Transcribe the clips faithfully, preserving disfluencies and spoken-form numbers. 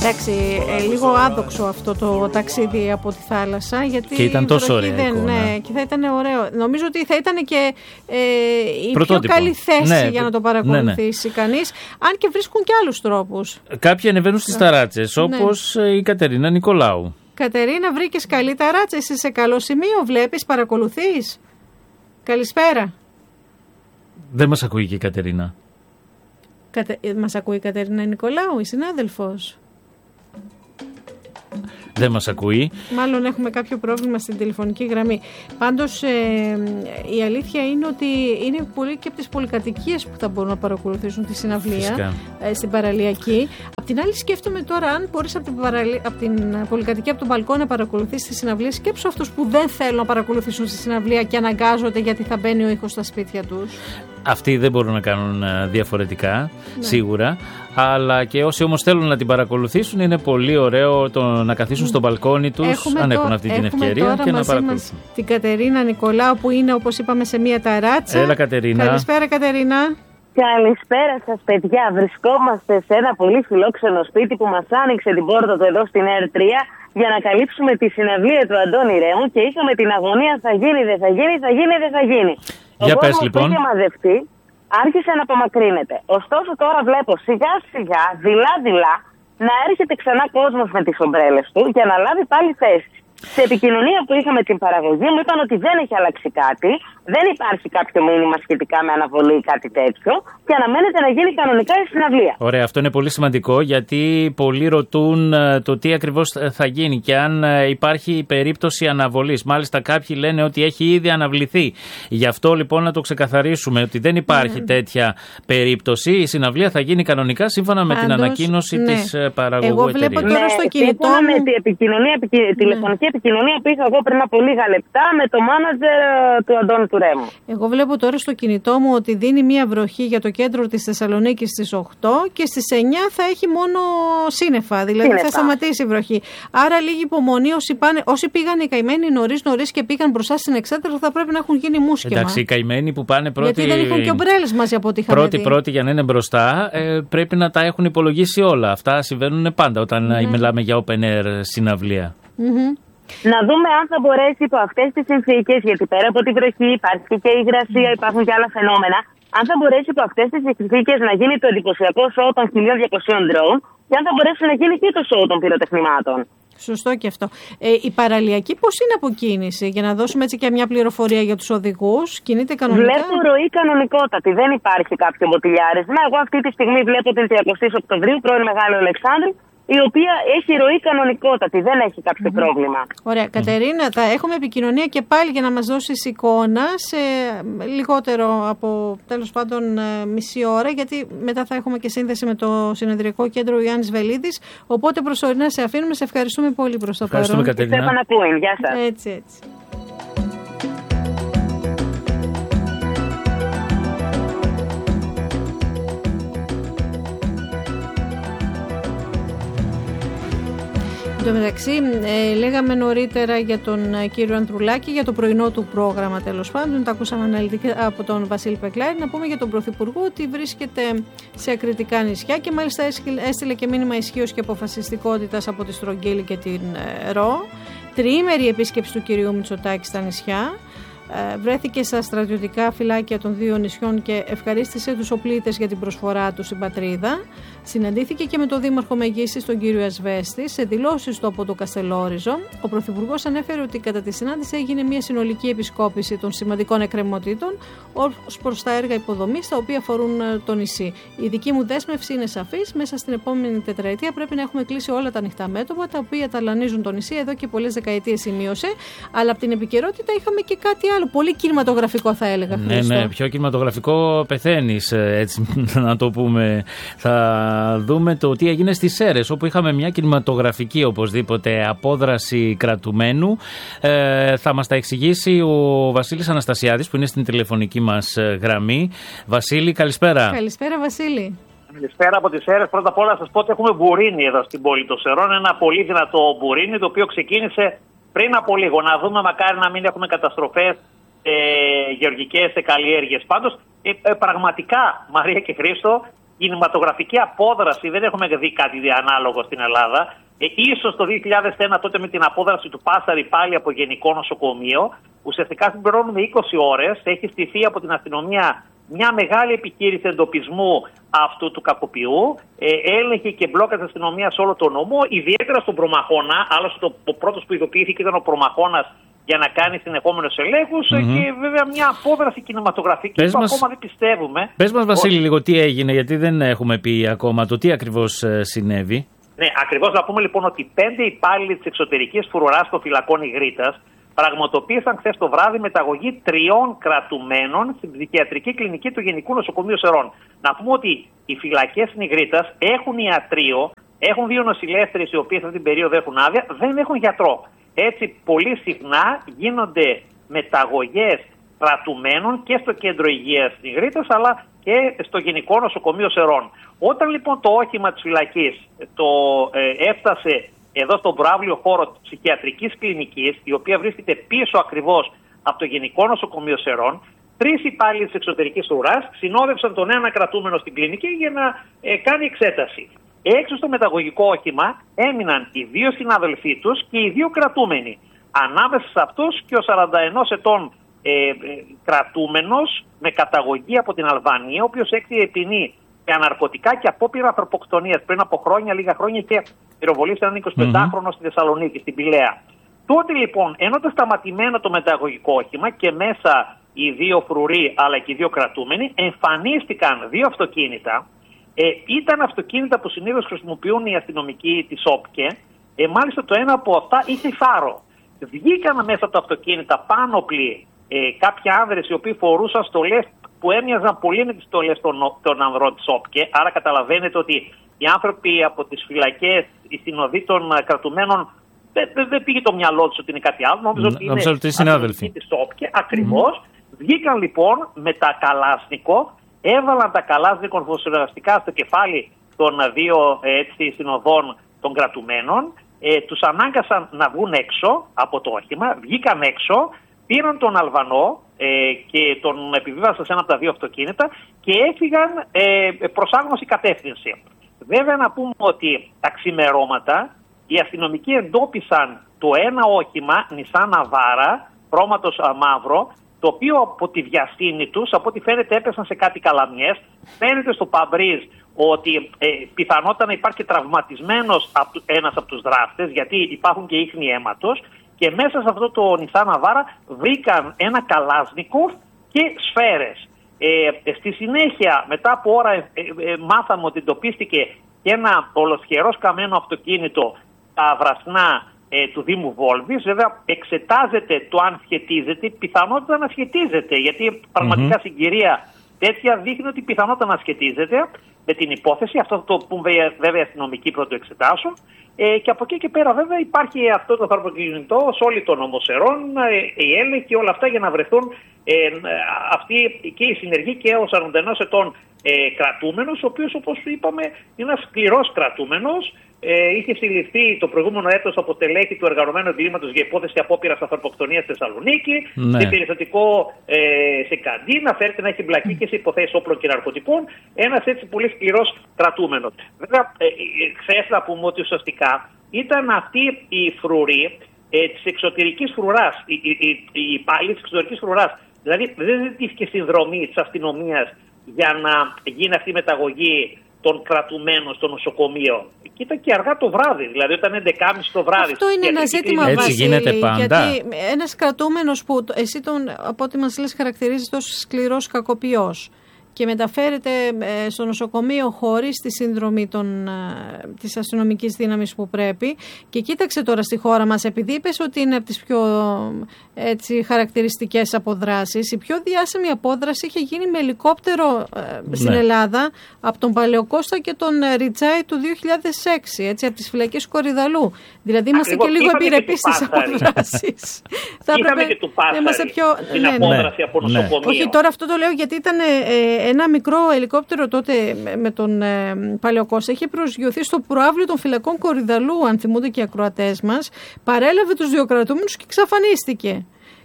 Εντάξει, ε, λίγο άδοξο αυτό το ταξίδι από τη θάλασσα, γιατί και ήταν τόσο ωραία δεν, εικόνα. Ναι, και θα ήταν ωραίο. Νομίζω ότι θα ήταν και ε, η πρωτότυπο. πιο καλή θέση, ναι, για να το παρακολουθήσει ναι, ναι. κανείς, αν και βρίσκουν και άλλους τρόπους. Κάποιοι ανεβαίνουν στις ταράτσες, όπως ναι. η Κατερίνα Νικολάου. Κατερίνα, βρήκες καλή ταράτσα, είσαι σε καλό σημείο, βλέπεις, παρακολουθείς. Καλησπέρα. Δεν μας ακούει και η Κατερίνα. Κατε... Μας ακούει η Κατερίνα Νικολάου, η συνάδελφος. Δεν μας ακούει. Μάλλον έχουμε κάποιο πρόβλημα στην τηλεφωνική γραμμή. Πάντως ε, η αλήθεια είναι ότι είναι πολλοί και από τις πολυκατοικίες που θα μπορούν να παρακολουθήσουν τη συναυλία ε, στην παραλιακή. Απ' την άλλη σκέφτομαι τώρα, αν μπορείς από την, παραλι... από την πολυκατοικία, από τον μπαλκό να παρακολουθήσεις τη συναυλία, σκέψου αυτούς που δεν θέλουν να παρακολουθήσουν τη συναυλία και αναγκάζονται γιατί θα μπαίνει ο ήχος στα σπίτια τους. Αυτοί δεν μπορούν να κάνουν διαφορετικά, ναι. σίγουρα. Αλλά και όσοι όμως θέλουν να την παρακολουθήσουν, είναι πολύ ωραίο το να καθίσουν στο μπαλκόνι τους, έχουμε αν έχουν αυτή την ευκαιρία, και να παρακολουθούν. Την Κατερίνα Νικολάου, που είναι, όπως είπαμε, σε μία ταράτσα. Έλα, Κατερίνα. Καλησπέρα, Κατερίνα. Καλησπέρα σας, παιδιά. Βρισκόμαστε σε ένα πολύ φιλόξενο σπίτι που μας άνοιξε την πόρτα του εδώ στην Ερ τρία για να καλύψουμε τη συναυλία του Αντώνη Ρέμου και είχαμε την αγωνία θα γίνει, δεν θα γίνει, θα γίνει, δεν θα γίνει. Για Ο πες, κόσμος λοιπόν. που είχε μαζευτεί άρχισε να απομακρύνεται. Ωστόσο τώρα βλέπω σιγά σιγά, δειλά δειλά, να έρχεται ξανά κόσμος με τις ομπρέλες του για να λάβει πάλι θέση. Σε επικοινωνία που είχαμε την παραγωγή μου είπαν ότι δεν έχει αλλάξει κάτι, δεν υπάρχει κάποιο μήνυμα σχετικά με αναβολή ή κάτι τέτοιο και αναμένεται να γίνει κανονικά η συναυλία. Ωραία, αυτό είναι πολύ σημαντικό, γιατί πολλοί ρωτούν το τι ακριβώς θα γίνει και αν υπάρχει περίπτωση αναβολής. Μάλιστα κάποιοι λένε ότι έχει ήδη αναβληθεί. Γι' αυτό λοιπόν να το ξεκαθαρίσουμε ότι δεν υπάρχει mm. τέτοια περίπτωση. Η συναυλία θα γίνει κανονικά σύμφωνα με Πάντως, την ανακοίνωση ναι. της παραγωγού εταιρείας. Εγώ βλέπω τώρα στο κινητό μου... με την επικοινωνία, επικοι... τηλεφωνική επικοινωνία που είχα εγώ πριν από λίγα λεπτά με το μάνατζερ του Αντώνη του Ρέμου. Εγώ βλέπω τώρα στο κινητό μου ότι δίνει μία βροχή για το κέντρο της Θεσσαλονίκης στις οκτώ και στις εννιά θα έχει μόνο σύννεφα, δηλαδή σύννεφα. Θα σταματήσει η βροχή. Άρα λίγη υπομονή, όσοι, πάνε, όσοι πήγαν οι καημένοι νωρίς νωρίς και πήγαν μπροστά στην εξέδρα θα πρέπει να έχουν γίνει μουσκεμα. Εντάξει, οι καημένοι που πάνε πρώτοι. Γιατί δεν είχαν και ομπρέλες μαζί από ό,τι είχαμε πρώτη, δει. Πρώτη για να είναι μπροστά, ε, πρέπει να τα έχουν υπολογίσει όλα. Αυτά συμβαίνουν πάντα όταν ναι. μιλάμε για open air συναυλία. Mm-hmm. Να δούμε αν θα μπορέσει υπό αυτές τις συνθήκες, γιατί πέρα από τη βροχή υπάρχει και η υγρασία, υπάρχουν και άλλα φαινόμενα, αν θα μπορέσει υπό αυτές τις συνθήκες να γίνει το εντυπωσιακό σοου των χίλια διακοσίων ντρόουν και αν θα μπορέσει να γίνει και το σοου των πυροτεχνημάτων. Σωστό και αυτό. Ε, η παραλιακή πώς είναι από κίνηση, για να δώσουμε έτσι και μια πληροφορία για τους οδηγούς, κινείται κανονικά? Βλέπω ροή κανονικότατη, δεν υπάρχει κάποιο μποτιλιάρισμα. Εγώ αυτή τη στιγμή βλέπω την τριακοστή Οκτωβρίου, πρώην Μεγάλου Αλεξάνδρου, η οποία έχει ροή κανονικότατη, δεν έχει κάποιο mm-hmm. πρόβλημα. Ωραία. Mm-hmm. Κατερίνα, θα έχουμε επικοινωνία και πάλι για να μας δώσεις εικόνα σε λιγότερο από, τέλος πάντων, μισή ώρα, γιατί μετά θα έχουμε και σύνδεση με το συνεδριακό κέντρο Ιωάννης Βελίδης. Οπότε προσωρινά σε αφήνουμε. Σε ευχαριστούμε πολύ προς το παρόν. Ευχαριστούμε, Κατερίνα. Γεια σας. Έτσι, έτσι. Εν τω μεταξύ, ε, λέγαμε νωρίτερα για τον ε, κύριο Ανδρουλάκη, για το πρωινό του πρόγραμμα, τέλος πάντων. Τα ακούσαμε αναλυτικά από τον Βασίλη Πεκλάρη. Να πούμε για τον Πρωθυπουργό ότι βρίσκεται σε ακριτικά νησιά και μάλιστα έστειλε και μήνυμα ισχύως και αποφασιστικότητας από τη Στρογγύλη και την ε, ΡΟ. Τριήμερη επίσκεψη του κυρίου Μητσοτάκη στα νησιά. Βρέθηκε στα στρατιωτικά φυλάκια των δύο νησιών και ευχαρίστησε τους οπλίτες για την προσφορά του στην πατρίδα. Συναντήθηκε και με τον Δήμαρχο Μεγίσης, τον κύριο Ασβέστη, σε δηλώσεις του από το Καστελόριζο. Ο Πρωθυπουργός ανέφερε ότι κατά τη συνάντηση έγινε μια συνολική επισκόπηση των σημαντικών εκκρεμωτήτων ως προς τα έργα υποδομής τα οποία αφορούν το νησί. Η δική μου δέσμευση είναι σαφής. Μέσα στην επόμενη τετραετία πρέπει να έχουμε κλείσει όλα τα ανοιχτά μέτωπα τα οποία ταλανίζουν το νησί εδώ και πολλές δεκαετίες, σημείωσε. Αλλά από την επικαιρότητα είχαμε και κάτι άλλο. Πολύ κινηματογραφικό, θα έλεγα. Ναι, Χρήστο. ναι, πιο κινηματογραφικό πεθαίνεις, έτσι να το πούμε. Θα δούμε το τι έγινε στις Σέρρες, όπου είχαμε μια κινηματογραφική οπωσδήποτε απόδραση κρατουμένου. Ε, θα μας τα εξηγήσει ο Βασίλης Αναστασιάδης, που είναι στην τηλεφωνική μας γραμμή. Βασίλη, καλησπέρα. Καλησπέρα, Βασίλη. Καλησπέρα από τις Σέρρες. Πρώτα απ' όλα να σας πω ότι έχουμε μπουρίνι εδώ στην πόλη των Σερών. Ένα πολύ δυνατό μπουρίνι, το οποίο ξεκίνησε πριν από λίγο. Να δούμε, μακάρι να μην έχουμε καταστροφές ε, γεωργικές καλλιέργειες. Πάντως, ε, ε, πραγματικά, Μαρία και Χρήστο, κινηματογραφική απόδραση δεν έχουμε δει κάτι ανάλογο στην Ελλάδα. Ε, ίσως το δύο χιλιάδες ένα τότε με την απόδραση του Πάσαρη πάλι από γενικό νοσοκομείο, ουσιαστικά συμπληρώνουμε είκοσι ώρες, έχει στηθεί από την αστυνομία μια μεγάλη επιχείρηση εντοπισμού αυτού του κακοποιού, ε, έλεγχε και μπλόκα της αστυνομίας όλο το νόμο, ιδιαίτερα στον Προμαχώνα, άλλωστε το, ο πρώτος που ειδοποιήθηκε ήταν ο Προμαχώνας για να κάνει συνεχόμενους ελέγχους mm-hmm. και βέβαια μια απόδραση κινηματογραφική πες που μας, ακόμα δεν πιστεύουμε. Πες μας Βασίλη ότι... λίγο τι έγινε, γιατί δεν έχουμε πει ακόμα το τι ακριβώς ε, συνέβη. Ναι, ακριβώς να πούμε λοιπόν ότι πέντε υπάλληλοι της εξωτερικής φρουράς των φυλακών Ιγρίτας πραγματοποίησαν χθες το βράδυ μεταγωγή τριών κρατουμένων στην ψυχιατρική κλινική του Γενικού Νοσοκομείου Σερών. Να πούμε ότι οι φυλακές στην Ιγρίτας έχουν ιατρείο, έχουν δύο νοσηλεύτριες οι οποίες αυτή την περίοδο έχουν άδεια, δεν έχουν γιατρό. Έτσι πολύ συχνά γίνονται μεταγωγές κρατουμένων και στο κέντρο υγείας της Ιγρίτας αλλά και στο Γενικό Νοσοκομείο Σερών. Όταν λοιπόν το όχημα της φυλακής το ε, έφτασε εδώ στον προαύλιο χώρο της ψυχιατρικής κλινικής, η οποία βρίσκεται πίσω ακριβώς από το Γενικό Νοσοκομείο Σερών, τρεις υπάλληλοι της εξωτερικής φρουράς συνόδευσαν τον ένα κρατούμενο στην κλινική για να ε, κάνει εξέταση. Έξω στο μεταγωγικό όχημα έμειναν οι δύο συνάδελφοί τους και οι δύο κρατούμενοι. Ανάμεσα σε αυτούς και ο σαράντα ενός ετών ε, ε, κρατούμενος με καταγωγή από την Αλβανία, ο οποίος έκτιε ποινή για ναρκωτικά και απόπειρα ανθρωποκτονίας πριν από χρόνια, λίγα χρόνια και πυροβολήσε έναν εικοσιπεντάχρονο mm-hmm. στη Θεσσαλονίκη, στην Πηλαία. Τότε λοιπόν, ενώ ήταν σταματημένο το μεταγωγικό όχημα και μέσα οι δύο φρουροί αλλά και οι δύο κρατούμενοι, εμφανίστηκαν δύο αυτοκίνητα. Ε, ήταν αυτοκίνητα που συνήθως χρησιμοποιούν οι αστυνομικοί της ΟΠΚΕ. Ε, μάλιστα το ένα από αυτά είχε φάρο. Βγήκαν μέσα από τα αυτοκίνητα πάνωπλοι ε, κάποιοι άνδρες οι οποίοι φορούσαν στολές που έμοιαζαν πολύ με τις στολές των, των ανδρών της ΟΠΚΕ. Άρα καταλαβαίνετε ότι οι άνθρωποι από τις φυλακές, οι συνοδοί των κρατουμένων, δεν, δεν, δεν πήγε το μυαλό τους ότι είναι κάτι άλλο. Νόμιζα ότι είναι συνάδελφοι της ΟΠΚΕ. Ακριβώς. Mm-hmm. Βγήκαν λοιπόν με τα καλάσνικο, έβαλαν τα καλάσνικο φωσιλαστικά στο κεφάλι των δύο έτσι, συνοδών των κρατουμένων, ε, τους ανάγκασαν να βγουν έξω από το όχημα, βγήκαν έξω, πήραν τον Αλβανό ε, και τον επιβίβασαν σε ένα από τα δύο αυτοκίνητα και έφυγαν ε, προς άγνωστη κατεύθυνση. Βέβαια να πούμε ότι τα ξημερώματα οι αστυνομικοί εντόπισαν το ένα όχημα, Nissan Navara, χρώματος μαύρο, το οποίο από τη βιασύνη τους, από ό,τι φαίνεται έπεσαν σε κάτι καλαμιές. Φαίνεται στο παμπρίζ ότι ε, πιθανόταν να υπάρχει τραυματισμένος από, ένας από τους δράστες, γιατί υπάρχουν και ίχνη αίματος, και μέσα σε αυτό το Nissan Navara βρήκαν ένα καλάσνικοφ και σφαίρες. Ε, στη συνέχεια, μετά από ώρα, ε, ε, μάθαμε ότι εντοπίστηκε και ένα ολοσχερός καμένο αυτοκίνητο στα βρασνά ε, του Δήμου Βόλβης. Βέβαια, εξετάζεται το αν σχετίζεται, πιθανότητα να σχετίζεται, γιατί πραγματικά mm-hmm. συγκυρία τέτοια δείχνει ότι πιθανότητα να σχετίζεται με την υπόθεση. Αυτό θα το πούμε βέβαια οι αστυνομικοί πρώτο εξετάσουν. Ε, και από εκεί και πέρα βέβαια υπάρχει αυτό το θαρποκινητό σε όλη τον νομό Σερών, ε, η έλεγχη και όλα αυτά για να βρεθούν ε, αυτοί και οι συνεργοί και ο σαράντα ενός ετών ε, κρατούμενος, ο οποίος όπως είπαμε είναι ένας σκληρός κρατούμενος. Ε, είχε συλληφθεί το προηγούμενο έτος από στελέχη του εργαζομένου εγκλήματος για υπόθεση απόπειρας ανθρωποκτονίας στη Θεσσαλονίκη, ναι. σε περιστατικό ε, σε Καντίνα, φέρεται να έχει μπλακεί και σε υποθέσεις όπλων και ναρκωτικών. Ένας έτσι πολύ σκληρός κρατούμενος. Βέβαια, ε, χθες να πούμε ότι ουσιαστικά ήταν αυτή η φρουρή ε, της εξωτερικής φρουράς, η, η, η, η υπάλληλη της εξωτερικής φρουράς. Δηλαδή δεν ζητήθηκε συνδρομή της αστυνομίας για να γίνει αυτή η μεταγωγή των κρατουμένων στο νοσοκομείο. Και ήταν και αργά το βράδυ, δηλαδή ήταν έντεκα και μισή το βράδυ. Αυτό είναι ένα ζήτημα, έτσι Βασίλη, γίνεται πάντα. Γιατί ένας κρατούμενος που εσύ τον, από ό,τι μας λες, χαρακτηρίζεις ως σκληρός κακοποιός και μεταφέρεται στο νοσοκομείο χωρίς τη σύνδρομη των, της αστυνομικής δύναμης που πρέπει. Και κοίταξε τώρα στη χώρα μας, επειδή είπες ότι είναι από τις πιο έτσι, χαρακτηριστικές αποδράσεις, η πιο διάσημη απόδραση είχε γίνει με ελικόπτερο ναι. στην Ελλάδα από τον Παλαιοκώστα και τον Ριτσάη του δύο χιλιάδες έξι, έτσι, από τις φυλακές Κορυδαλού. Δηλαδή είμαστε και λίγο επιρρεπείς στις αποδράσεις. Θα είχαμε και του Πάσαρη πιο... την ναι, απόδραση ναι. από νοσοκομείο. Όχι, τώρα αυτό το λέω γιατί ήταν ε, ένα μικρό ελικόπτερο τότε με τον ε, Παλαιοκώστα. Είχε προσγειωθεί στο προαύλιο των φυλακών Κορυδαλού, αν θυμούνται και οι ακροατές μας. Παρέλαβε τους δύο κρατούμενους και εξαφανίστηκε.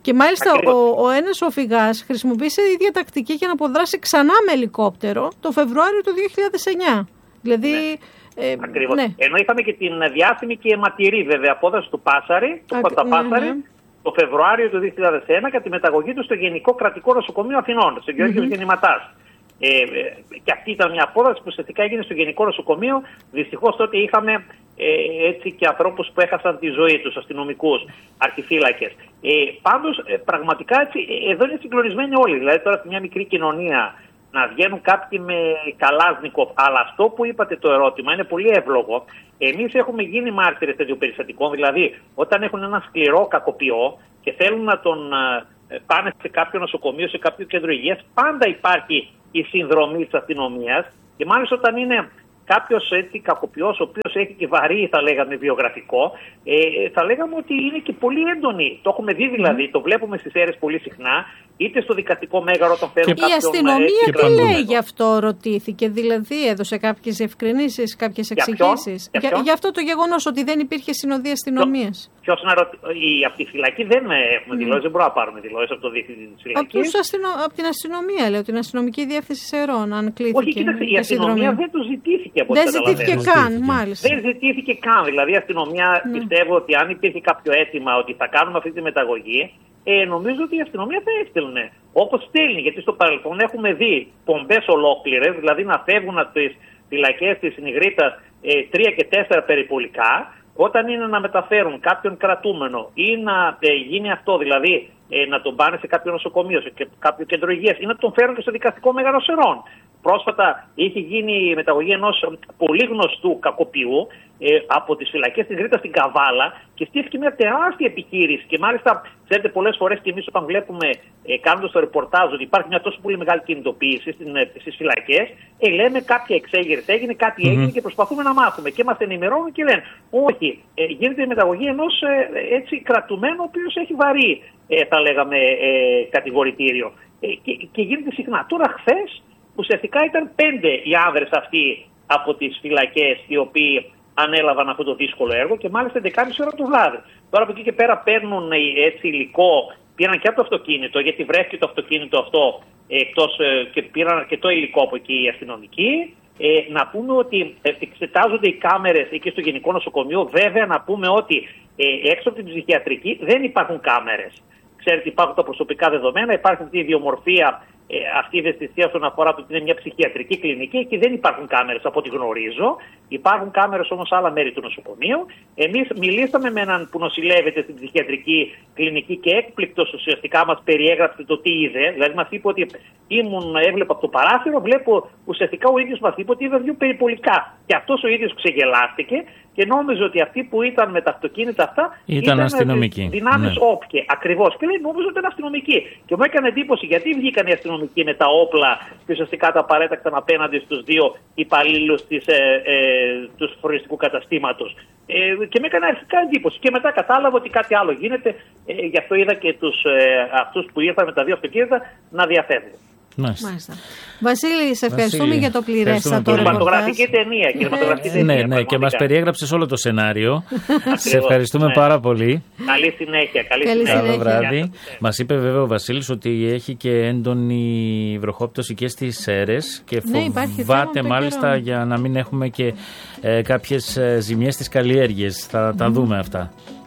Και μάλιστα ο, ο ένας οφηγάς χρησιμοποίησε η ίδια τακτική για να αποδράσει ξανά με ελικόπτερο το Φεβρουάριο του δύο χιλιάδες εννιά. Δηλαδή, ναι. ε, Ακριβώς. Ναι. Ενώ είχαμε και την διάσημη και αιματηρή βέβαια απόδραση του Πάσαρη, του Κονταπάσαρη, ναι, ναι. το Φεβρουάριο του δύο χιλιάδες ένα κατά τη μεταγωγή του στο Γενικό Κρατικό Νοσοκομείο Αθηνών, στο Γεώργιος mm-hmm. Γεννηματάς. Ε, και αυτή ήταν μια απόδραση που ουσιαστικά έγινε στο Γενικό Νοσοκομείο. Δυστυχώς τότε είχαμε ε, έτσι και ανθρώπους που έχασαν τη ζωή τους, αστυνομικούς, αρχιφύλακες. Ε, πάντως, ε, πραγματικά έτσι, ε, εδώ είναι συγκλονισμένοι όλοι. Δηλαδή, τώρα σε μια μικρή κοινωνία να βγαίνουν κάποιοι με Καλάζνικοφ. Αλλά αυτό που είπατε το ερώτημα είναι πολύ εύλογο. Εμείς έχουμε γίνει μάρτυρες τέτοιων περιστατικών. Δηλαδή, όταν έχουν ένα σκληρό κακοποιό και θέλουν να τον ε, πάνε σε κάποιο νοσοκομείο, σε κάποιο κέντρο υγείας, πάντα υπάρχει η συνδρομή της αστυνομίας. Και μάλιστα όταν είναι κάποιος έτσι κακοποιός, ο οποίος έχει και βαρύ, θα λέγαμε, βιογραφικό, ε, θα λέγαμε ότι είναι και πολύ έντονη. Το έχουμε δει δηλαδή, το βλέπουμε στις αίρες πολύ συχνά, είτε στο δικαστικό μέγαρο όταν φέρουν κάποιον. Η αστυνομία τι λέει γι' αυτό, ρωτήθηκε, δηλαδή έδωσε κάποιες ευκρινήσεις, κάποιες εξηγήσεις. Για, για, για αυτό το γεγονός ότι δεν υπήρχε συνοδεία αστυνομίας. Ποιος να ρωτήσει, από τη φυλακή δεν έχουμε δηλώσεις, mm. δεν μπορούμε να πάρουμε δηλώσεις από το διευθυντή της φυλακής. Από, αστυνο, από την αστυνομία, λέω, την αστυνομική διεύθυνση Σερών, αν κλείθηκε. Όχι, κοίταξε, η αστυνομία δεν το ζητήθηκε από Δεν ζητήθηκε καν, μάλιστα. Δεν ζητήθηκε καν. Δηλαδή η αστυνομία mm. πιστεύω ότι αν υπήρχε κάποιο αίτημα ότι θα κάνουμε αυτή τη μεταγωγή, ε, νομίζω ότι η αστυνομία θα έστελνε. Όπως στέλνει, γιατί στο παρελθόν έχουμε δει πομπές ολόκληρες, δηλαδή να φεύγουν από τις φυλακές της Νιγρίτας ε, τρία και τέσσερα περιπολικά. Όταν είναι να μεταφέρουν κάποιον κρατούμενο ή να ε, γίνει αυτό, δηλαδή ε, να τον πάνε σε κάποιο νοσοκομείο, σε κάποιο κέντρο υγείας ή να τον φέρουν και στο δικαστικό μέγαρο Σερών. Πρόσφατα είχε γίνει η μεταγωγή ενός πολύ γνωστού κακοποιού ε, από τις φυλακές της Νιγρίτας στην Καβάλα και στήθηκε μια τεράστια επιχείρηση. Και μάλιστα, ξέρετε, πολλές φορές και εμείς όταν βλέπουμε, ε, κάνοντας το ρεπορτάζ, ότι υπάρχει μια τόσο πολύ μεγάλη κινητοποίηση στις φυλακές, ε, λέμε κάποια εξέγερση έγινε, κάτι έγινε mm-hmm. και προσπαθούμε να μάθουμε. Και μας ενημερώνουν και λένε, όχι, ε, γίνεται η μεταγωγή ενός ε, έτσι κρατουμένου, ο οποίος έχει βαρύ, ε, θα λέγαμε, ε, κατηγορητήριο. Ε, και, και γίνεται συχνά. Τώρα, χθες, ουσιαστικά ήταν πέντε οι άνδρες αυτοί από τις φυλακές οι οποίοι ανέλαβαν αυτό το δύσκολο έργο και μάλιστα δεκάμιση ώρα το βράδυ. Τώρα από εκεί και πέρα παίρνουν έτσι υλικό, πήραν και από το αυτοκίνητο, γιατί βρέθηκε το αυτοκίνητο αυτό εκτός, και πήραν αρκετό υλικό από εκεί οι αστυνομικοί. Ε, να πούμε ότι εξετάζονται οι κάμερες εκεί στο Γενικό Νοσοκομείο. Βέβαια να πούμε ότι ε, έξω από την ψυχιατρική δεν υπάρχουν κάμερες. Ξέρετε, υπάρχουν τα προσωπικά δεδομένα, υπάρχει αυτή η ιδιομορφία, ε, αυτή η ευαισθησία όσον αφορά το ότι είναι μια ψυχιατρική κλινική και δεν υπάρχουν κάμερες από ό,τι γνωρίζω. Υπάρχουν κάμερες όμως σε άλλα μέρη του νοσοκομείου. Εμείς μιλήσαμε με έναν που νοσηλεύεται στην ψυχιατρική κλινική και έκπληκτος ουσιαστικά μας περιέγραψε το τι είδε. Δηλαδή μας είπε ότι ήμουν, έβλεπα από το παράθυρο, βλέπω ουσιαστικά ο ίδιος μας είπε ότι είδε δύο περιπολικά. Και αυτός ο ίδιος ξεγελάστηκε και νόμιζε ότι αυτοί που ήταν με τα αυτοκίνητα αυτά ήταν, ήταν αστυνομικοί. Δυνάμεις ναι. όπκε. Ακριβώς. Και λέει, νόμιζε ότι ήταν αστυνομικοί. Και μου έκανε εντύπωση γιατί βγήκαν οι αστυνομικοί με τα όπλα και ουσιαστικά τα παρέταξαν απέναντι στους δύο υπαλλήλους της, ε, ε, του φοριστικού καταστήματος. Ε, και με έκανε αρχικά εντύπωση. Και μετά κατάλαβα ότι κάτι άλλο γίνεται. Ε, γι' αυτό είδα και τους, ε, αυτούς που ήρθαν με τα δύο αυτοκίνητα να διαφεύγουν. Μάλιστα. Βασίλη, σε ευχαριστούμε Βασίλη, για το πληρέστατο ρεπορτάζ. Κινηματογραφική ταινία. Κινηματογραφική ταινία. Ναι, ναι, και μας περιέγραψες όλο το σενάριο. Σε ευχαριστούμε ναι. πάρα πολύ. Καλή συνέχεια. Καλή, καλή συνέχεια. Καλό βράδυ. Μας είπε βέβαια ο Βασίλης ότι έχει και έντονη βροχόπτωση και στις Σέρρες και φοβάται ναι, μάλιστα καιρό. Για να μην έχουμε και ε, κάποιες ζημιές στις καλλιέργειες. Θα τα δούμε αυτά.